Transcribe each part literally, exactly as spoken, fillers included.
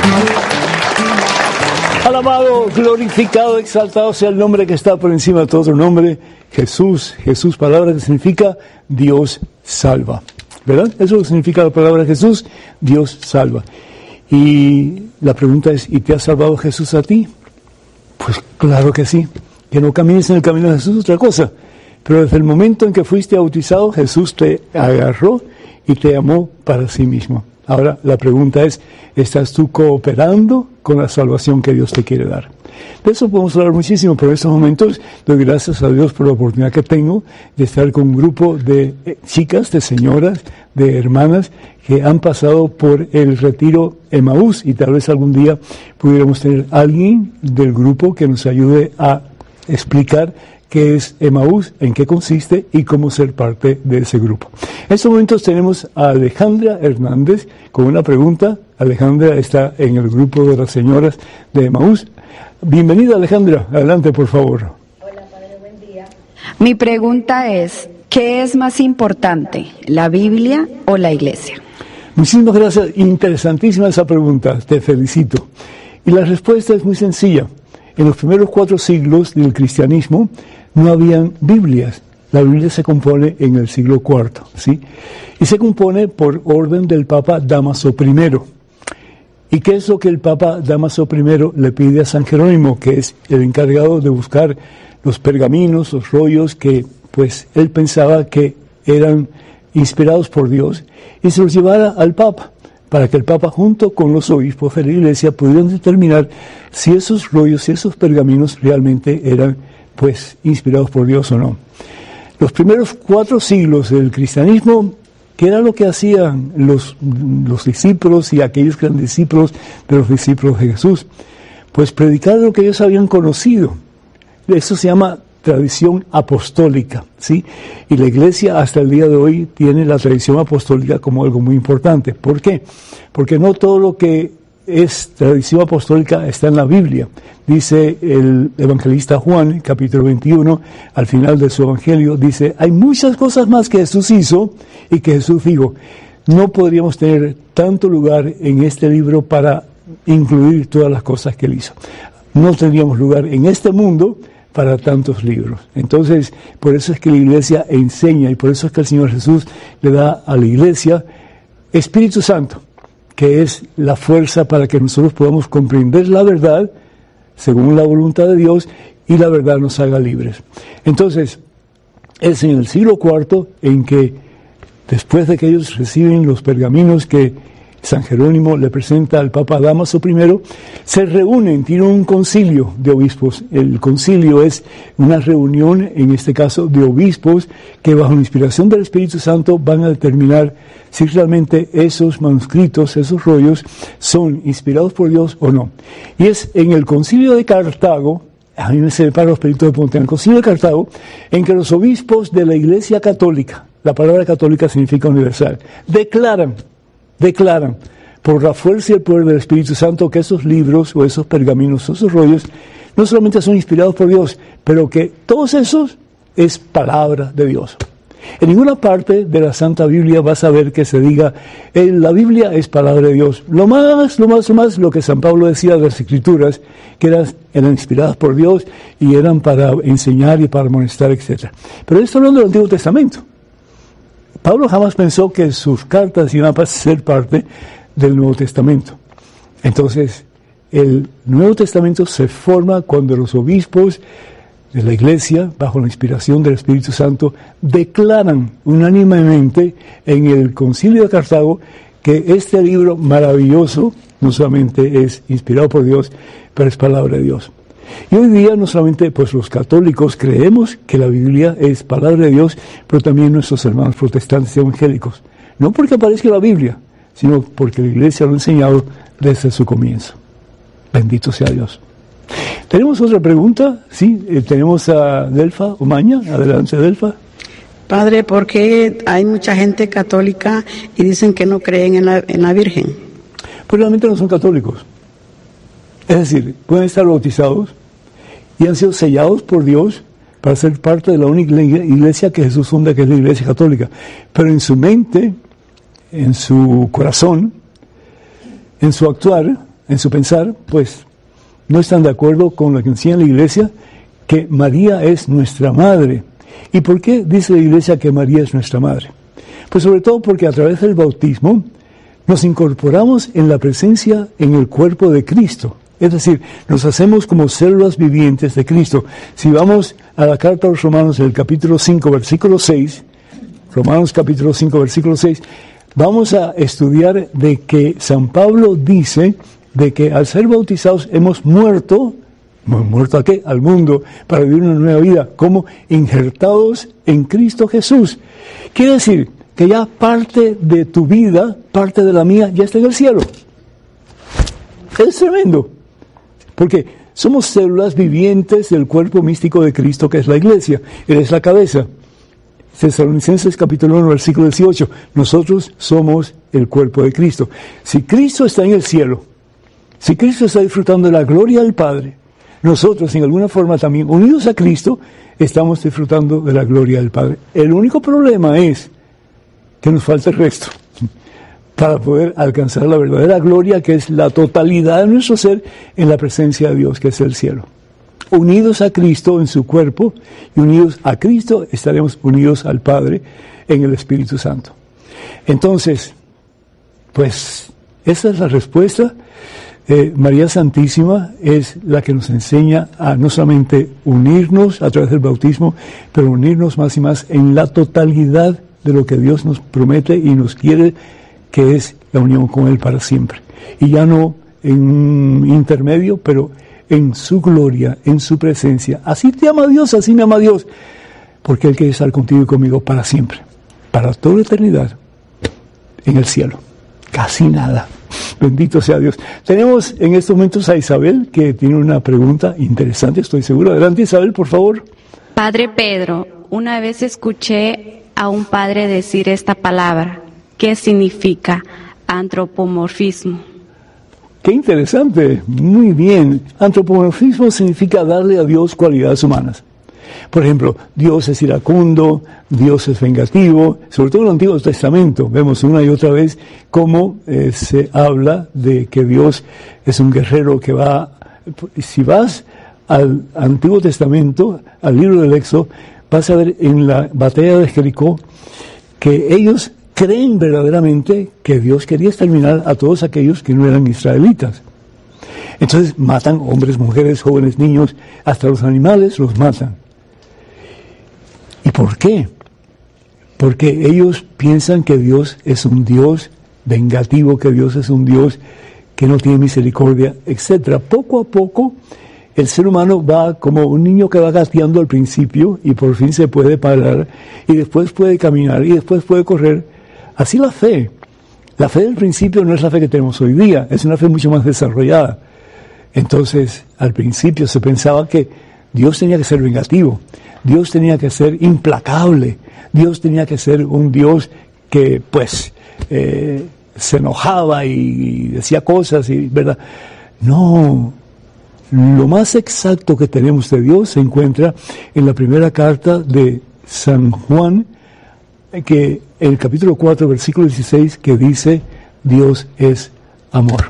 Alabado, glorificado, exaltado sea el nombre que está por encima de todo otro nombre, Jesús. Jesús, palabra que significa Dios salva, ¿verdad? Eso es lo que significa la palabra Jesús, Dios salva. Y la pregunta es, ¿y te ha salvado Jesús a ti? Pues claro que sí. Que no camines en el camino de Jesús es otra cosa. Pero desde el momento en que fuiste bautizado, Jesús te agarró y te amó para sí mismo. Ahora, la pregunta es, ¿estás tú cooperando con la salvación que Dios te quiere dar? De eso podemos hablar muchísimo, pero en estos momentos doy gracias a Dios por la oportunidad que tengo de estar con un grupo de chicas, de señoras, de hermanas que han pasado por el retiro Emaús, y tal vez algún día pudiéramos tener alguien del grupo que nos ayude a explicar qué es Emaús, en qué consiste y cómo ser parte de ese grupo. En estos momentos tenemos a Alejandra Hernández con una pregunta. Alejandra está en el grupo de las señoras de Emaús. Bienvenida, Alejandra. Adelante, por favor. Hola, padre, buen día. Mi pregunta es, ¿qué es más importante, la Biblia o la iglesia? Muchísimas gracias. Interesantísima esa pregunta. Te felicito. Y la respuesta es muy sencilla. En los primeros cuatro siglos del cristianismo no habían Biblias. La Biblia se compone en el siglo cuarto, ¿sí? Y se compone por orden del Papa Dámaso primero. ¿Y qué es lo que el Papa Dámaso primero le pide a San Jerónimo, que es el encargado de buscar los pergaminos, los rollos que pues él pensaba que eran inspirados por Dios, y se los llevara al Papa, para que el Papa junto con los obispos de la Iglesia pudieran determinar si esos rollos, si esos pergaminos realmente eran pues inspirados por Dios o no. Los primeros cuatro siglos del cristianismo, ¿qué era lo que hacían los, los discípulos y aquellos que eran discípulos de los discípulos de Jesús? Pues predicar lo que ellos habían conocido. Eso se llama tradición apostólica, ¿sí? Y la Iglesia hasta el día de hoy tiene la tradición apostólica como algo muy importante. ¿Por qué? Porque no todo lo que es tradición apostólica está en la Biblia. Dice el evangelista Juan, capítulo veintiuno, al final de su evangelio, dice, hay muchas cosas más que Jesús hizo y que Jesús dijo. No podríamos tener tanto lugar en este libro para incluir todas las cosas que él hizo. No tendríamos lugar en este mundo para tantos libros. Entonces, por eso es que la Iglesia enseña, y por eso es que el Señor Jesús le da a la Iglesia Espíritu Santo, que es la fuerza para que nosotros podamos comprender la verdad según la voluntad de Dios y la verdad nos haga libres. Entonces, es en el siglo cuarto en que, después de que ellos reciben los pergaminos que San Jerónimo le presenta al Papa Dámaso primero, se reúnen, tienen un concilio de obispos. El concilio es una reunión, en este caso, de obispos que bajo la inspiración del Espíritu Santo van a determinar si realmente esos manuscritos, esos rollos, son inspirados por Dios o no. Y es en el concilio de Cartago, a mí me se me paran los pelitos de punta, en el concilio de Cartago, en que los obispos de la Iglesia Católica, la palabra católica significa universal, declaran declaran por la fuerza y el poder del Espíritu Santo que esos libros o esos pergaminos o esos rollos no solamente son inspirados por Dios, pero que todos esos es palabra de Dios. En ninguna parte de la Santa Biblia vas a ver que se diga eh, la Biblia es palabra de Dios. Lo más, lo más, lo más, lo que San Pablo decía de las Escrituras, que eran, eran inspiradas por Dios y eran para enseñar y para amonestar, etcétera. Pero esto hablando del Antiguo Testamento. Pablo jamás pensó que sus cartas iban a ser parte del Nuevo Testamento. Entonces, el Nuevo Testamento se forma cuando los obispos de la Iglesia, bajo la inspiración del Espíritu Santo, declaran unánimemente en el Concilio de Cartago que este libro maravilloso no solamente es inspirado por Dios, pero es palabra de Dios. Y hoy día no solamente pues los católicos creemos que la Biblia es palabra de Dios, pero también nuestros hermanos protestantes y evangélicos. No porque aparezca la Biblia, sino porque la Iglesia lo ha enseñado desde su comienzo. Bendito sea Dios. ¿Tenemos otra pregunta? Sí, eh, tenemos a Delfa Omaña. Adelante, Delfa. Padre, ¿por qué hay mucha gente católica y dicen que no creen en la, en la Virgen? Pues realmente no son católicos. Es decir, pueden estar bautizados y han sido sellados por Dios para ser parte de la única iglesia que Jesús funda, que es la Iglesia Católica. Pero en su mente, en su corazón, en su actuar, en su pensar, pues no están de acuerdo con lo que enseña la Iglesia, que María es nuestra madre. ¿Y por qué dice la Iglesia que María es nuestra madre? Pues sobre todo porque a través del bautismo nos incorporamos en la presencia en el cuerpo de Cristo. Es decir, nos hacemos como células vivientes de Cristo. Si vamos a la carta a los Romanos, en el capítulo cinco, versículo seis, Romanos capítulo cinco, versículo seis, vamos a estudiar de que San Pablo dice de que al ser bautizados hemos muerto, ¿hemos muerto a qué? Al mundo, para vivir una nueva vida, como injertados en Cristo Jesús. Quiere decir que ya parte de tu vida, parte de la mía, ya está en el cielo. Es tremendo, porque somos células vivientes del cuerpo místico de Cristo, que es la Iglesia. Él es la cabeza. Tesalonicenses capítulo uno, versículo dieciocho. Nosotros somos el cuerpo de Cristo. Si Cristo está en el cielo, si Cristo está disfrutando de la gloria del Padre, nosotros en alguna forma también, unidos a Cristo, estamos disfrutando de la gloria del Padre. El único problema es que nos falta el resto para poder alcanzar la verdadera gloria, que es la totalidad de nuestro ser en la presencia de Dios, que es el cielo. Unidos a Cristo en su cuerpo, y unidos a Cristo estaremos unidos al Padre en el Espíritu Santo. Entonces, pues, esa es la respuesta. Eh, María Santísima es la que nos enseña a no solamente unirnos a través del bautismo, pero unirnos más y más en la totalidad de lo que Dios nos promete y nos quiere, que es la unión con Él para siempre. Y ya no en un intermedio, pero en su gloria, en su presencia. Así te ama Dios, así me ama Dios, porque Él quiere estar contigo y conmigo para siempre, para toda la eternidad, en el cielo. Casi nada. Bendito sea Dios. Tenemos en estos momentos a Isabel, que tiene una pregunta interesante, estoy seguro. Adelante, Isabel, por favor. Padre Pedro, una vez escuché a un padre decir esta palabra. ¿Qué significa antropomorfismo? Qué interesante, muy bien. Antropomorfismo significa darle a Dios cualidades humanas. Por ejemplo, Dios es iracundo, Dios es vengativo, sobre todo en el Antiguo Testamento. Vemos una y otra vez cómo eh, se habla de que Dios es un guerrero que va... Si vas al Antiguo Testamento, al libro del Éxodo, vas a ver en la batalla de Jericó que ellos creen verdaderamente que Dios quería exterminar a todos aquellos que no eran israelitas. Entonces matan hombres, mujeres, jóvenes, niños, hasta los animales los matan. ¿Y por qué? Porque ellos piensan que Dios es un Dios vengativo, que Dios es un Dios que no tiene misericordia, etcétera. Poco a poco el ser humano va como un niño que va gateando al principio y por fin se puede parar y después puede caminar y después puede correr. Así la fe. La fe del principio no es la fe que tenemos hoy día, es una fe mucho más desarrollada. Entonces, al principio se pensaba que Dios tenía que ser vengativo, Dios tenía que ser implacable, Dios tenía que ser un Dios que, pues, eh, se enojaba y decía cosas, y ¿verdad? No, lo más exacto que tenemos de Dios se encuentra en la primera carta de San Juan, que en el capítulo cuatro, versículo dieciséis, que dice, Dios es amor.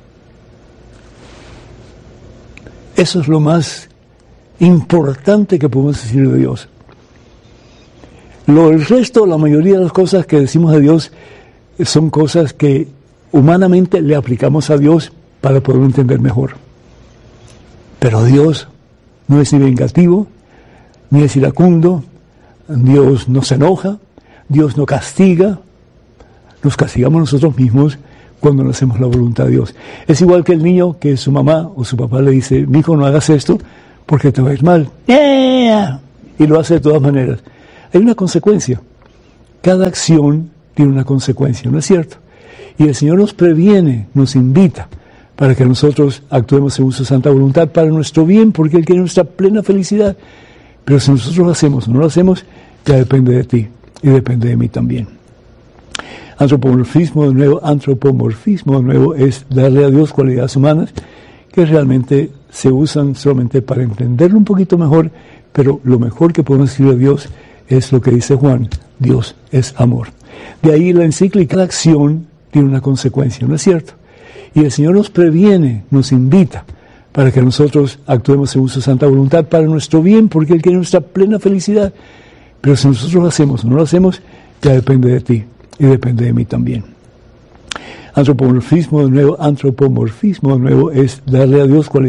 Eso es lo más importante que podemos decir de Dios. Lo, el resto, la mayoría de las cosas que decimos de Dios son cosas que humanamente le aplicamos a Dios para poder entender mejor. Pero Dios no es ni vengativo, ni es iracundo, Dios no se enoja, Dios no castiga, nos castigamos nosotros mismos cuando no hacemos la voluntad de Dios. Es igual que el niño que su mamá o su papá le dice, mi hijo, no hagas esto porque te va a ir mal. ¡Yeah! Y lo hace de todas maneras. Hay una consecuencia. Cada acción tiene una consecuencia, ¿no es cierto? Y el Señor nos previene, nos invita para que nosotros actuemos según su santa voluntad para nuestro bien, porque Él quiere nuestra plena felicidad. Pero si nosotros lo hacemos o no lo hacemos, ya depende de ti y depende de mí también. Antropomorfismo de nuevo, antropomorfismo de nuevo es darle a Dios cualidades humanas que realmente se usan solamente para entenderlo un poquito mejor, pero lo mejor que podemos decir de Dios es lo que dice Juan, Dios es amor. De ahí la encíclica, la acción tiene una consecuencia, ¿no es cierto? Y el Señor nos previene, nos invita para que nosotros actuemos según su santa voluntad para nuestro bien, porque Él quiere nuestra plena felicidad. Pero si nosotros lo hacemos o no lo hacemos, ya depende de ti y depende de mí también. Antropomorfismo de nuevo, antropomorfismo de nuevo es darle a Dios cualidades